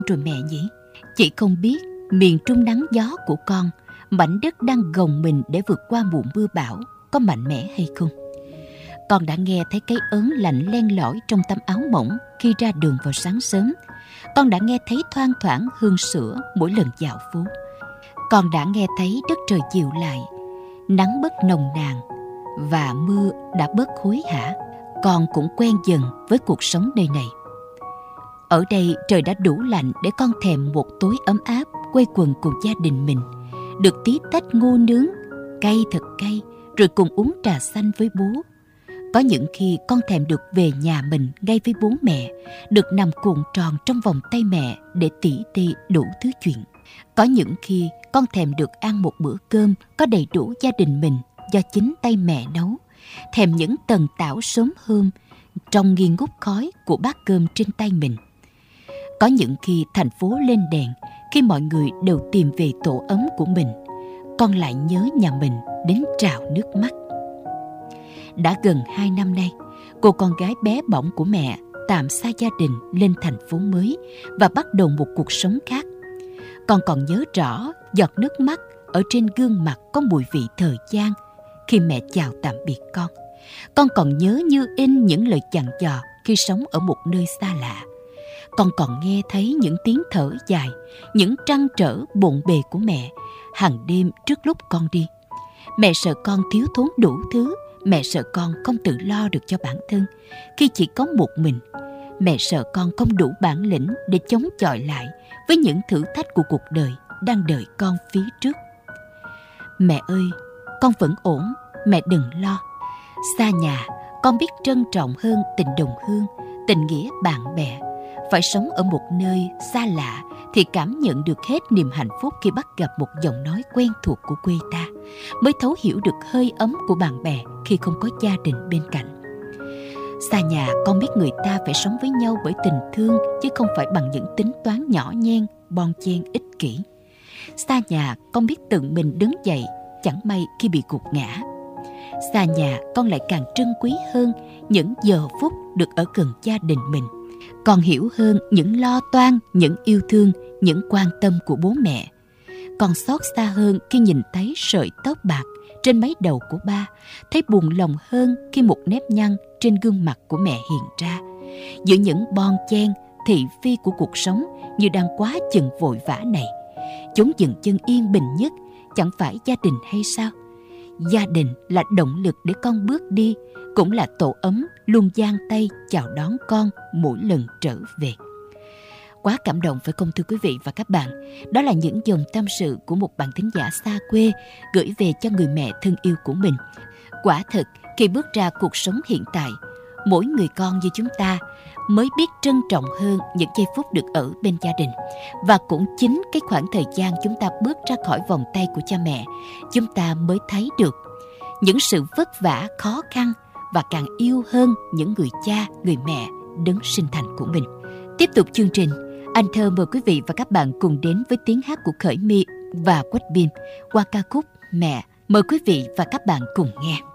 rồi mẹ nhỉ? Chị không biết miền trung nắng gió của con, mảnh đất đang gồng mình để vượt qua mùa mưa bão, có mạnh mẽ hay không? Con đã nghe thấy cái ớn lạnh len lỏi trong tấm áo mỏng khi ra đường vào sáng sớm. Con đã nghe thấy thoang thoảng hương sữa mỗi lần dạo phố. Con đã nghe thấy đất trời dịu lại, nắng bớt nồng nàn và mưa đã bớt hối hả. Con cũng quen dần với cuộc sống nơi này. Ở đây trời đã đủ lạnh để con thèm một tối ấm áp quây quần cùng gia đình mình, được tí tách ngô nướng, cay thật cay, rồi cùng uống trà xanh với bố. Có những khi con thèm được về nhà mình ngay với bố mẹ, được nằm cuộn tròn trong vòng tay mẹ để tỉ tê đủ thứ chuyện. Có những khi con thèm được ăn một bữa cơm có đầy đủ gia đình mình do chính tay mẹ nấu, thèm những tần tảo sớm hôm trong nghi ngút khói của bát cơm trên tay mình. Có những khi thành phố lên đèn, khi mọi người đều tìm về tổ ấm của mình, con lại nhớ nhà mình đến trào nước mắt. Đã gần 2 năm nay, cô con gái bé bỏng của mẹ tạm xa gia đình lên thành phố mới và bắt đầu một cuộc sống khác. Con còn nhớ rõ giọt nước mắt ở trên gương mặt có mùi vị thời gian khi mẹ chào tạm biệt con. Con còn nhớ như in những lời dặn dò khi sống ở một nơi xa lạ. Con còn nghe thấy những tiếng thở dài, những trăn trở bộn bề của mẹ hàng đêm trước lúc con đi. Mẹ sợ con thiếu thốn đủ thứ. Mẹ sợ con không tự lo được cho bản thân khi chỉ có một mình. Mẹ sợ con không đủ bản lĩnh để chống chọi lại với những thử thách của cuộc đời đang đợi con phía trước. Mẹ ơi, con vẫn ổn, mẹ đừng lo. Xa nhà, con biết trân trọng hơn tình đồng hương, tình nghĩa bạn bè. Phải sống ở một nơi xa lạ thì cảm nhận được hết niềm hạnh phúc khi bắt gặp một giọng nói quen thuộc của quê ta, mới thấu hiểu được hơi ấm của bạn bè khi không có gia đình bên cạnh. Xa nhà, con biết người ta phải sống với nhau bởi tình thương, chứ không phải bằng những tính toán nhỏ nhen, bon chen ích kỷ. Xa nhà, con biết tự mình đứng dậy, chẳng may khi bị gục ngã. Xa nhà, con lại càng trân quý hơn những giờ phút được ở gần gia đình mình. Con hiểu hơn những lo toan, những yêu thương, những quan tâm của bố mẹ. Con xót xa hơn khi nhìn thấy sợi tóc bạc trên mái đầu của ba, thấy buồn lòng hơn khi một nếp nhăn trên gương mặt của mẹ hiện ra. Giữa những bon chen, thị phi của cuộc sống như đang quá chừng vội vã này, chốn dừng chân yên bình nhất chẳng phải gia đình hay sao? Gia đình là động lực để con bước đi, cũng là tổ ấm luôn dang tay chào đón con mỗi lần trở về. Quá cảm động phải không thưa quý vị và các bạn? Đó là những dòng tâm sự của một bạn thính giả xa quê gửi về cho người mẹ thân yêu của mình. Quả thực, khi bước ra cuộc sống hiện tại, mỗi người con như chúng ta mới biết trân trọng hơn những giây phút được ở bên gia đình. Và cũng chính cái khoảng thời gian chúng ta bước ra khỏi vòng tay của cha mẹ, chúng ta mới thấy được những sự vất vả, khó khăn và càng yêu hơn những người cha, người mẹ đấng sinh thành của mình. Tiếp tục chương trình, anh Thơ mời quý vị và các bạn cùng đến với tiếng hát của Khởi My và Quách Biên qua ca khúc Mẹ. Mời quý vị và các bạn cùng nghe.